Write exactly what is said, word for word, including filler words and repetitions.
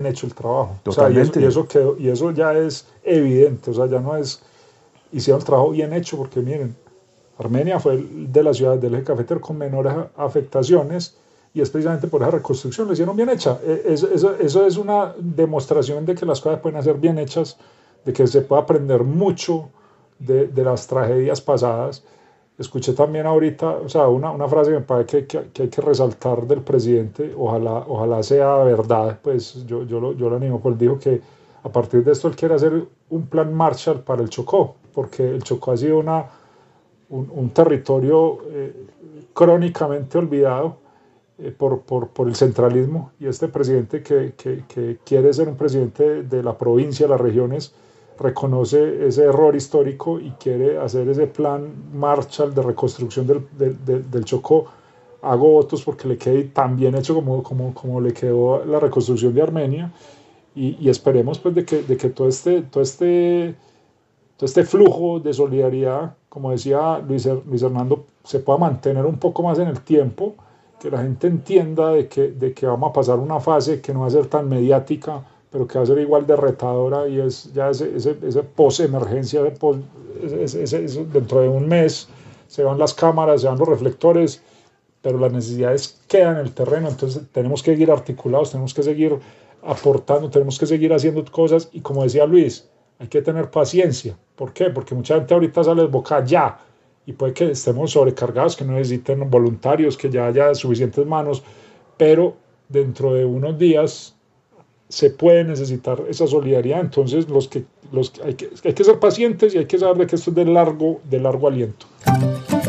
hecho el trabajo. Totalmente. O sea, y eso, y eso quedó, y eso ya es evidente, o sea, ya no es, hicieron el trabajo bien hecho, porque miren, Armenia fue de las ciudades del eje cafetero con menores afectaciones, y es precisamente por esa reconstrucción, lo hicieron bien hecha. Eso, eso, eso es una demostración de que las cosas pueden ser bien hechas, de que se puede aprender mucho de, de las tragedias pasadas. Escuché también ahorita, o sea, una, una frase que me parece que, que, que hay que resaltar del presidente, ojalá, ojalá sea verdad, pues yo, yo, lo, yo lo animo, pues dijo que a partir de esto él quiere hacer un plan Marshall para el Chocó, porque el Chocó ha sido una, un, un territorio eh, crónicamente olvidado eh, por, por, por el centralismo, y este presidente que, que, que quiere ser un presidente de la provincia, de las regiones, reconoce ese error histórico y quiere hacer ese plan Marshall de reconstrucción del, del, del, del Chocó. Hago votos porque le quede tan bien hecho como, como, como le quedó la reconstrucción de Armenia, y, y esperemos pues de que, de que todo, este, todo, este, todo este flujo de solidaridad, como decía Luis, Luis Hernando, se pueda mantener un poco más en el tiempo, que la gente entienda de que, de que vamos a pasar una fase que no va a ser tan mediática, pero que va a ser igual de retadora, y es ya ese, ese, ese post-emergencia, ese, ese, ese, dentro de un mes se van las cámaras, se van los reflectores, pero las necesidades quedan en el terreno, entonces tenemos que seguir articulados, tenemos que seguir aportando, tenemos que seguir haciendo cosas, y como decía Luis, hay que tener paciencia. ¿Por qué? Porque mucha gente ahorita sale de boca ya, y puede que estemos sobrecargados, que no necesiten voluntarios, que ya haya suficientes manos, pero dentro de unos días se puede necesitar esa solidaridad. Entonces los que, los, hay, que, hay que ser pacientes, y hay que saber de que esto es de largo, de largo aliento.